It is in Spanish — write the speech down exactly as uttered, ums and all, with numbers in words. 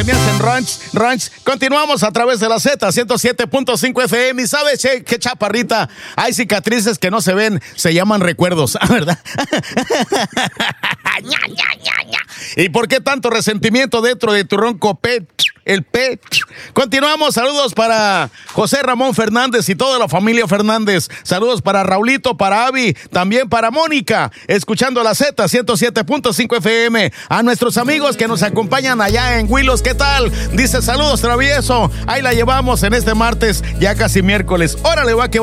tenías en Ranch, Ranch. Continuamos a través de la Z ciento siete punto cinco F M. ¿Y sabes che, qué, chaparrita? Hay cicatrices que no se ven, se llaman recuerdos, ¿verdad? ¿Y por qué tanto resentimiento dentro de tu ronco pet? El pet. Continuamos, saludos para José Ramón Fernández y toda la familia Fernández. Saludos para Raulito, para Avi, también para Mónica, escuchando la Z ciento siete punto cinco F M. A nuestros amigos que nos acompañan allá en Huilos, ¿qué tal? Dice saludos travieso. Ahí la llevamos en este martes, ya casi miércoles. Órale, va que